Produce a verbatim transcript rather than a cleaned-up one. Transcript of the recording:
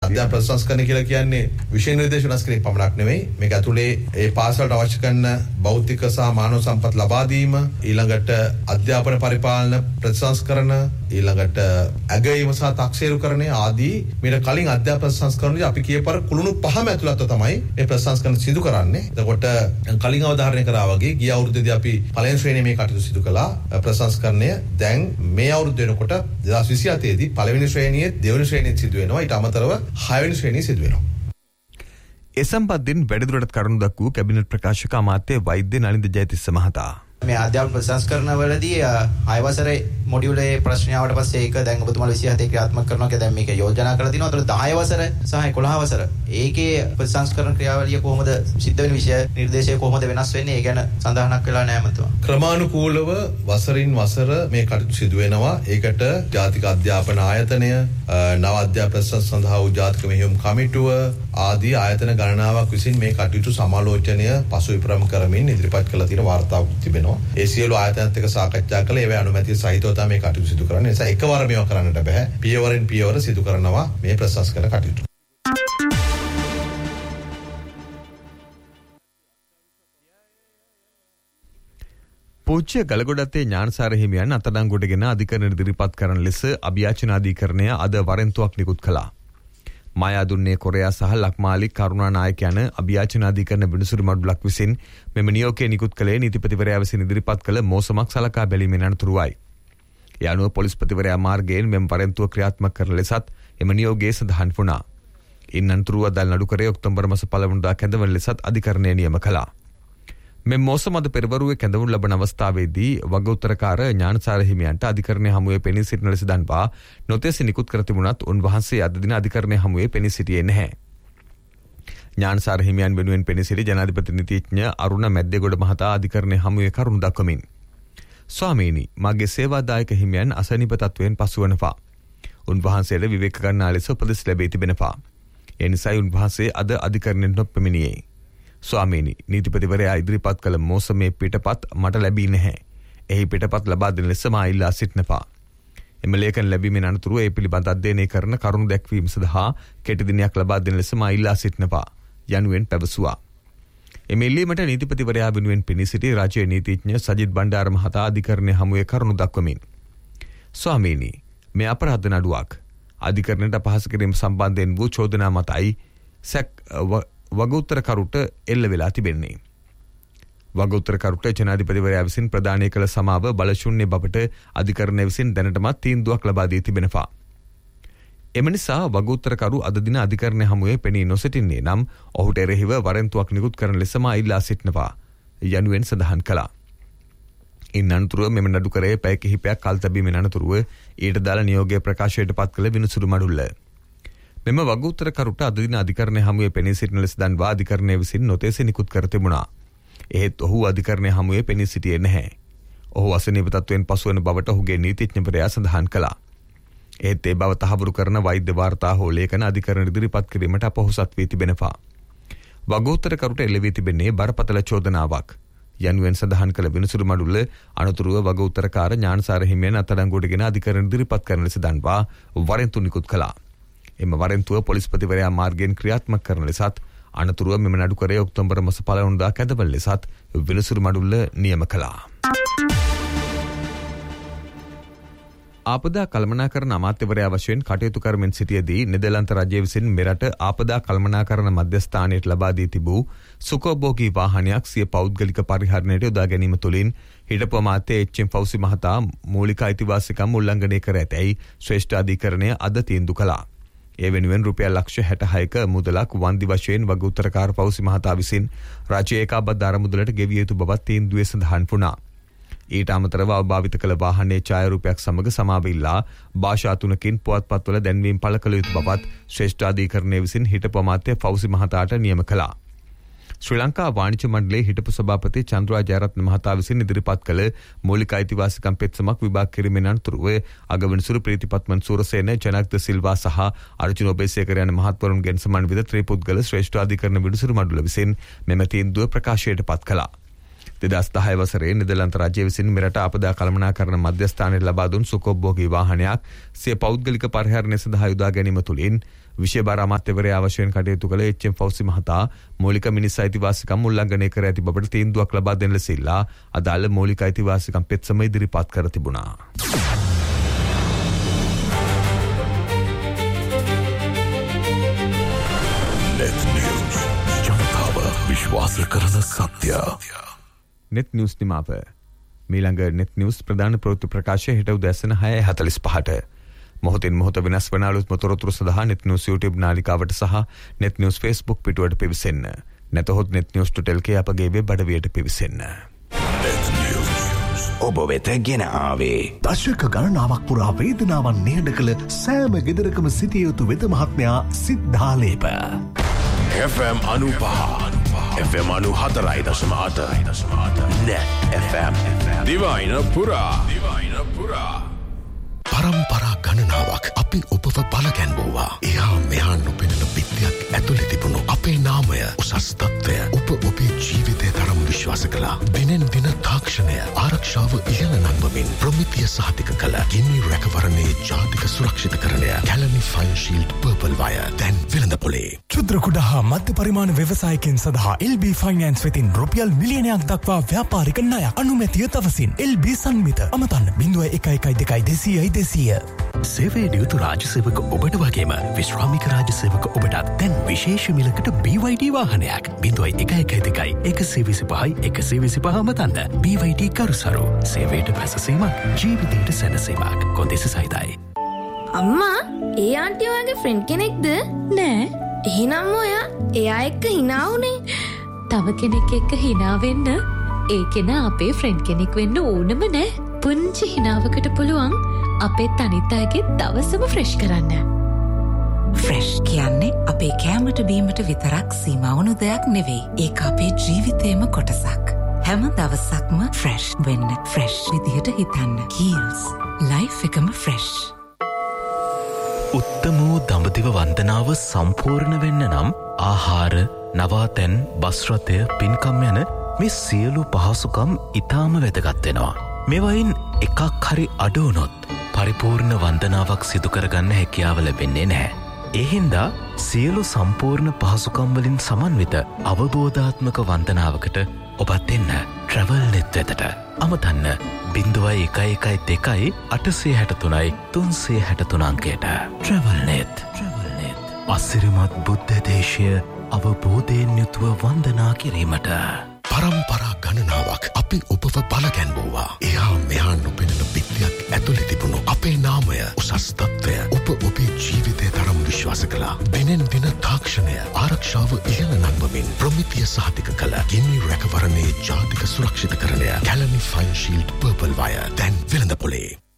අධ්‍යාපන ප්‍රතිසංස්කරණය කියලා කියන්නේ විෂය නිර්දේශ වෙනස් කිරීම පමණක් නෙවෙයි. මේක ඇතුලේ ඒ පාසලට අවශ්‍ය කරන භෞතික සහ මානව සම්පත් ලබා දීම, ඊළඟට අධ්‍යාපන පරිපාලන ප්‍රතිසංස්කරණ, ඊළඟට ඇගයීම සහ තාක්ෂීරුකරණය ආදී මේක කලින් අධ්‍යාපන ප්‍රතිසංස්කරණදී අපි කියපර කුළුණු පහම ඇතුළත තමයි මේ ප්‍රතිසංස්කරණ සිදු කරන්නේ. එතකොට කලින් අවධාරණය කරා වගේ ගිය අවුරුද්දේදී අපි පළවෙනි ශ්‍රේණියේ මේ කටයුතු සිදු කළා. ප්‍රතිසංස්කරණය දැන් මේ අවුරුද්ද වෙනකොට දෙදාස් විසිහතේ දී පළවෙනි ශ්‍රේණියේ දෙවෙනි ශ්‍රේණියේ සිදු වෙනවා. ඊට අමතරව හයවෙනි ශ්‍රේණියේ සිදු වෙනවා. ඒ සම්බන්ධයෙන් වැඩිදුරටත් කරුණු දක්වූ කැබිනට් ප්‍රකාශක අමාත්‍ය වෛද්‍ය නලින්ද ජයතිස්ස මහතා මේ අධ්‍යාපන ප්‍රතිසංස්කරණ වලදී හය වසරේ මොඩියුලේ ප්‍රශ්නාවට පස්සේ ඒක දැන් ඔබතුමාලා විසිහතේ ක්‍රියාත්මක කරනවා කියලා දැන් මේක යෝජනා කරලා තිනවා. ඒතර දහය වසර සහ එකොළහ වසර ඒකේ ප්‍රතිසංස්කරණ ක්‍රියාවලිය කොහොමද සිද්ධ වෙන විෂය නිර්දේශය කොහොමද වෙනස් වෙන්නේ? ඒ ගැන සඳහනක් වෙලා නැහැ මතුවා. ක්‍රමානුකූලව වසරින් වසර මේ කටයුතු සිදු වෙනවා. ඒකට ජාතික අධ්‍යාපන ආයතනය, නව අධ්‍යාපන සඳහා වූ ජාතික මෙහෙයුම් කමිටුව ආදී ආයතන ගණනාවක් විසින් මේ කටයුතු සමාලෝචනය පසු විපරම් කරමින් ඉදිරිපත් කළ තියෙන වාර්තාවක් තිබෙනවා. ඒ සියලු ආයතනත් එක්ක සාකච්ඡා කළේ ඒවැ අනුමැතිය සහිතව තමයි මේ කටයුතු සිදු කරන්නේ. ඒ නිසා එකවර මේවා කරන්නට බෑ. පියවරෙන් පියවර සිදු කරනවා මේ ප්‍රතිසංස්කරණ කටයුතු. පූජ්‍ය ගලගොඩත්තේ ඥානසාර හිමියන් අත්අඩංගුවටගෙන අධිකරණ ඉදිරිපත් කරන ලෙස අභියාචන අධිකරණය අද වරෙන්තුවක් නිකුත් කළා. මායාදුන්නේ කොරයා සහ ලක්මාලි කරුණානායක යන අභියාචන අධිකරණ විනිසුරු මඩුලක් විසින් මෙම නියෝගය නිකුත් කළේ නීතිපතිවරයා විසින් ඉදිරිපත් කළ මෝසමක් සලකා බැලීමෙන් අනතුරුවයි. ඒ අනුව පොලිස්පතිවරයා මාර්ගයෙන් මෙම වරෙන්තුව ක්‍රියාත්මක කරන ලෙසත් එම නියෝගයේ සඳහන් වුණා. ඉන් අනතුරුව අදාළ නඩුකරේ ඔක්තෝබර් මාස පළමුවනදා කැඳවන ලෙසත් අධිකරණය නියම කළා. මෙම මෝසම අද පෙරවරුවේ කැඳවනු ලබන අවස්ථාවේදී වගඋත්තරකාර ඥානසාර හිමියන්ට අධිකරණය හමුවේ පෙනී සිටින ලෙස දන්වා නොතෙස නිකුත් කර තිබුණත් උන්වහන්සේ අද දින අධිකරණය හමුවේ පෙනී සිටියේ නැහැ. ඥානසාර හිමියන් වෙනුවෙන් පෙනී සිටි ජනාධිපති නීතිඥ අරුණ මැද්දේගොඩ මහතා අධිකරණය හමුවේ කරුණු දක්වමින් ස්වාමීනි, මගේ සේවාදායක හිමියන් අසනීප තත්වයෙන් පසුවනවා. උන්වහන්සේට විවේක ගන්නා ලෙස උපදෙස් ලැබී තිබෙනවා. ඒ නිසායි උන්වහන්සේ අද අධිකරණයට නොපැමිණියේ. ස්වාමීනි, නීතිපතිවරයා ඉදිරිපත් කළ මෝසමේ පිටපත් මට ලැබී නැහැ. එහි පිටපත් ලබා දෙන ලෙස මා ඉල්ලා සිටිනවා. එම ලේඛන ලැබීමෙන් අනතුරුව ඒ පිළිබඳ අධ්‍යයනය කරන කරුණු දැක්වීම සඳහා කෙටි දිනයක් ලබා දෙන ලෙස මා ඉල්ලා සිටිනවා යනුවෙන් පැවසුවා. එම ඉල්ලීමට නීතිපතිවරයා වෙනුවෙන් පෙනී සිටි රාජ්‍ය නීතිඥ සජිත් බණ්ඩාර මහතා අධිකරණය හමුවේ කරුණු දක්වමින් ස්වාමීනි, මේ අපරාධ නඩුවක් අධිකරණයට අපහාස කිරීම සම්බන්ධයෙන් වූ චෝදනා මතයි සැක් වගඋත්තරකරුට එල්ල වෙලා තිබෙන්නේ. වගඋත්තරකරුට ජනාධිපතිවරයා විසින් ප්‍රදානය කළ සමාව බලශූන්‍ය බවට අධිකරණය විසින් දැනටමත් තීන්දුවක් ලබා දී තිබෙනවා. එම නිසා වගඋත්තරකරු අද දින අධිකරණය හමුවේ පෙනී නොසිටින්නේ නම් ඔහුට එරෙහිව වරෙන්තුවක් නිකුත් කරන ලෙස මා ඉල්ලා සිටිනවා යනුවෙන් සඳහන් කළා. ඉන් අනතුරුව මෙම නඩුකරේ පැය කිහිපයක් කල් තැබීමෙන් අනතුරුව ඊට දාලා නියෝගය ප්‍රකාශයට පත් කළ විනිසුරු මඩුල්ල. මෙම වගඋත්තරකරුට අද දින අධිකරණය හමුවේ පෙනී සිටින ලෙස දන්වා අධිකරණය විසින් නොතෙස නිකුත් කර තිබුණා. එහෙත් ඔහු අධිකරණය හමුවේ පෙනී සිටියේ නැහැ. ඔහු අසනීප තත්වයෙන් පසුවන බවට ඔහුගේ නීතිඥවරයා සඳහන් කළා. එහෙත් ඒ බව තහවුරු කරන වෛද්‍ය වාර්තා හෝ ලේඛන අධිකරණ ඉදිරිපත් කිරීමට අපොහොසත් වී තිබෙනවා. වගඋත්තරකරුට එල්ල වී තිබෙන්නේ බරපතල චෝදනාවක් යනුවෙන් සඳහන් කළ විනිසුරු මඩුල්ල අනතුරුව වගඋත්තරකාර ඥානසාර හිමියන් අත්අඩංගුවටගෙන අධිකරණ ඉදිරිපත් කරන ලෙස දන්වා වරෙන්තු නිකුත් කළා. එම වරෙන්තුව පොලිස්පතිවරයා මාර්ගයෙන් ක්‍රියාත්මක කරන ලෙසත් අනතුරුව මෙම නඩුකරේ ඔක්තෝබර් මාස පළමුවනදා කැඳවන ලෙසත් විනිසුරු මඩුල්ල නියම කළා. ආපදා කළමනාකරණ අමාත්‍යවරයා වශයෙන් කටයුතු කරමින් සිටියදී නෙදර්ලන්ත රජය විසින් මෙරට ආපදා කළමනාකරණ මධ්‍යස්ථානයට ලබා දී තිබූ සුඛෝභෝගී වාහනයක් සිය පෞද්ගලික පරිහරණයට යොදා ගැනීම තුළින් හිටපු අමාත්‍ය එච්.එම්. ෆෞසි මහතා මූලික අයිතිවාසිකම් උල්ලංඝනය කර ඇතැයි ශ්‍රේෂ්ඨ අධිකරණය අද තීන්දුව කළා. ඒ වෙනුවෙන් රුපියල් ලක්ෂ හැටහයක මුදලක් වන්දි වශයෙන් වගඋත්තරකාර ෆෞසි මහතා විසින් රජයේ ඒකාබද්ධ අරමුදලට ගෙවිය යුතු බවත් තීන්දුවේ සඳහන් වුණා. ඊට අමතරව අවභාවිත කළ වාහනයේ ඡායාරූපයක් සමග සමාව ඉල්ලා භාෂා තුනකින් පුවත්පත්වල දැන්වීම් පළ කළ යුතු බවත් ශ්‍රේෂ්ඨ අධිකරණය විසින් හිටපු අමාත්‍ය ෆෞසි මහතාට නියම කළා. ශ්‍රී ලංකා වාණිජ්‍ය මණ්ඩලයේ හිටපු සභාපති චන්ද්‍රා ජයරත්න මහතා විසින් ඉදිරිපත් කළ මූලික අයිතිවාසිකම් පෙත්සමක් විභාග කිරීමෙන් අනතුරුව අගවිනිසුරු ප්‍රීතිපත්මන් සූරසේන, ජනක් ද සිල්වා සහ අර්ජුන ඔබේසේකර යන මහත්වරුන්ගෙන් සමන්විත ත්‍රිපුද්ගල ශ්‍රේෂ්ඨ අධිකරණ විනිසුරු මණ්ඩල විසින් මෙම තීන්දුව ප්‍රකාශයට පත් කළා. දෙදහස් දහය වසරේ නෙදර්ලන්ත රජය විසින් මෙරට ආපදා කළමනාකරණ මධ්‍යස්ථානයට ලබා දුන් සුඛෝභෝගී වාහනයක් සිය පෞද්ගලික පරිහරණය සඳහා යොදා ගැනීම තුළින් විෂය බාර අමාත්‍යවරයා වශයෙන් කටයුතු කළ එච් එම් ෆෞසි මහතා මූලික මිනිස් අයිතිවාසිකම් උල්ලංඝනය කර ඇති බවට තීන්දුවක් ලබා දෙන ලෙස ඉල්ලා අදාළ මූලික අයිතිවාසිකම් පෙත්සම ඉදිරිපත් කර තිබුණා. විශ්වාස කරන සත්‍ය. net news නිමාව. මීළඟ net news ප්‍රධාන ප්‍රවෘත්ති ප්‍රකාශය හෙට උදෑසන හය හතළිස් පහට. මොහොතින් මොහොත වෙනස් වන අලුත්ම තොරතුරු සඳහා net news YouTube නාලිකාවට සහ net news Facebook පිටුවට පිවිසෙන්න. නැතහොත් net news dot l k අපගේ වෙබ් අඩවියට පිවිසෙන්න. ඔබ වෙත ගෙන ආවේ දශක ගණනාවක් පුරා වේදනාවන් නිහඬ කළ සෑම ගෙදරකම සිටිය යුතු වෙද මහත්මයා සිද්ධාලේප F M අනුපහ F M අනු හතරයි දශම අට Net F M දිවයින පුරා දිවයින පුරා පරම්පරා ගණනාවක් අපි ඔබව බලගැන්වුවා. එහා මෙහා නොපෙනෙන පිටියක් ඇතුලේ තිබුණු අපේ නාමය උසස් තත්ත්වය ඔබ ඔබේ ජීවිතය තරම් විශ්වාස කළා. දිනෙන් දින තාක්ෂණය ආරක්ෂාව ඉහළ නංවමින් ප්‍රමිතිය සහතික කළ ගිනි රැකවරණයේ ජාතික සුරක්ෂිතකරණය Kelani fine shield purple wire දැන් වෙළඳපොලේ. ක්ෂුද්‍ර කුඩා හා මධ්‍ය පරිමාණ ව්‍යවසායකයන් සඳහා එල් බී ෆයිනෑන්ස් වෙතින් රුපියල් මිලියනයක් දක්වා ව්‍යාපාරික ණයක් අනුමැතිය තවසින් එල් බී සංමිත අමතන්න බිංදුව එකයි එකයි දෙකයි දෙසීයයි දෙසීය. සේවයේ නියුතු රාජ්‍ය සේවක ඔබට වගේම විශ්‍රාමික රාජ්‍ය සේවක ඔබටත් දැන් විශේෂ මිලකට බී වයි ඩී වාහනයක් බිංදුවයි එකයි එකයි දෙකයි එකසිය විසිපහයි එකසිය විසිපහ අමතන්න. බී වයි ඩී කරුසරු සේවයට පැසසීමක් ජීවිතයට සැනසීමක් කොන්දෙස සහිතයි. අම්මා ඒ ආන්ටි ඔයාගේ ෆ්‍රෙන්ඩ් කෙනෙක්ද? නෑ. එහෙනම් ඔයා එයා එක්ක hina වුනේ. තව කෙනෙක් එක්ක hina වෙන්න ඒ කෙනා අපේ ෆ්‍රෙන්ඩ් කෙනෙක් වෙන්න ඕනම නෑ. පුංචි hinaවකට පුළුවන් අපේ තනිත් අයගේ දවසම ෆ්‍රෙෂ් කරන්න. ෆ්‍රෙෂ් කියන්නේ අපේ කෑමට බීමට විතරක් සීමා වුණු දෙයක් නෙවෙයි. ඒක අපේ ජීවිතේම කොටසක්. හැම දවසක්ම ෆ්‍රෙෂ් වෙන්න ෆ්‍රෙෂ් විදියට හිතන්න. කීල්ස් ලයිෆ් එකම ෆ්‍රෙෂ්. උත්තම වූ දඹදිව වන්දනාව සම්පූර්ණ වෙන්න නම් ආහාර, නවාතැන්, බස් රථය, පින්කම් යන මේ සියලු පහසුකම් ඉතාම වැදගත් වෙනවා. මේවයින් එකක් හරි අඩු වුණොත් පරිපූර්ණ වන්දනාවක් සිදු කරගන්න හැකියාව ලැබෙන්නේ නැහැ. ඒ හින්දා සියලු සම්පූර්ණ පහසුකම් වලින් සමන්විත අවබෝධාත්මක වන්දනාවකට ඔබත් එන්න ට්‍රැවල් නෙට් වෙතට. අමතන්න බිංදුවයි එකයි එකයි දෙකයි අටසිය හැට තුනයි තුන්සිය හැට තුන අංකයට. Travel net. Travel net. අසිරිමත් බුද්ධ දේශය අවබෝධයෙන් යුතුව වන්දනා කිරීමට. පරම්පරා ගණනාවක් අපි ඔබව බලගැන්වුවා. එහා මෙහා නොපෙනෙන පිටියක් ඇතුලේ තිබුණු අපේ නාමය උසස් තත්ත්වය ඔබ ඔබේ ජීවිතය තරම් විශ්වාස කළා. දිනෙන් දින තාක්ෂණය ආරක්ෂාව ඉහළ නංවමින් ප්‍රමිතිය සහතික කළ ගිනි රැකවරණයේ ජාතික සුරක්ෂිතකරණය Kelani fine shield purple wire දැන් වෙළඳපොලේ.